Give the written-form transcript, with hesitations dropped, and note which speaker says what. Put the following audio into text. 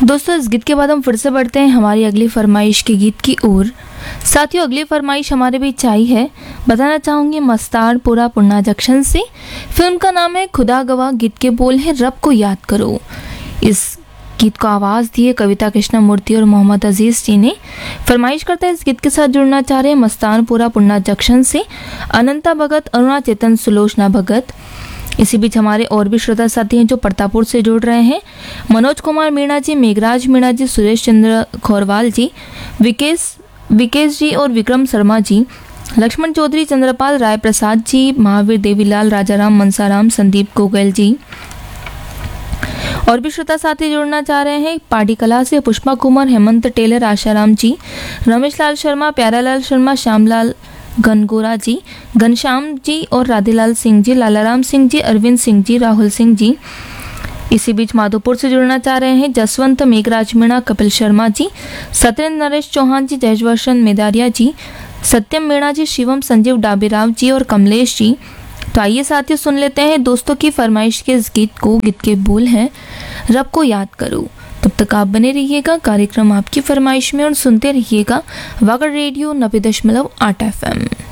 Speaker 1: दोस्तों, इस गीत के बाद हम फिर से बढ़ते हैं हमारी अगली फरमाइश के गीत की ओर। साथियों, अगली फरमाइश हमारे बीच आई है। बताना चाहूँगी मस्तारपुरा पुन्ना जंक्शन से। फिल्म का नाम है खुदा गवाह। गीत के बोल हैं रब को याद करो। इस गीत को आवाज़ दी है कविता कृष्णमूर्ति और मोहम्मद अजीज़ जी ने। फरमाइश करते हैं इस गीत के साथ जुड़ना चाह रहे हैं मस्तानपुरा पुन्ना जंक्शन से अनंता भगत, अरुणा चेतन, सुलोचना भगत। इसी बीच हमारे और भी श्रोता साथी हैं जो प्रतापपुर से जुड़ रहे हैं। मनोज कुमार मीणा जी, मेघराज मीणा जी, सुरेश चंद्र खोरवाल जी, विकेश जी और विक्रम शर्मा जी, लक्ष्मण चौधरी, चंद्रपाल राय प्रसाद जी, महावीर देवीलाल, राजाराम मनसाराम, संदीप गोगल जी। और भी श्रोता साथी जुड़ना चाह रहे हैं पाडी कला से पुष्पा कुमार, हेमंत टेलर, आशाराम जी, रमेश लाल शर्मा, प्यारालाल शर्मा, श्यामलाल गनगोरा जी, घनश्याम जी और राधेलाल सिंह जी, लालाराम सिंह जी, अरविंद सिंह जी, राहुल सिंह जी। इसी बीच माधोपुर से जुड़ना चाह रहे हैं जसवंत, मेघराज मीणा, कपिल शर्मा जी, सत्येंद्र नरेश चौहान जी, जयवर्षन मेदारिया जी, सत्यम मीणा जी, शिवम, संजीव डाबीराव जी और कमलेश जी। तो आइए साथियों सुन लेते हैं दोस्तों की फरमाइश के इस गीत को। गीत के बोल हैं रब को याद करो। तब तक आप बने रहिएगा कार्यक्रम आपकी फरमाइश में और सुनते रहिएगा वागड़ रेडियो 90.8 FM।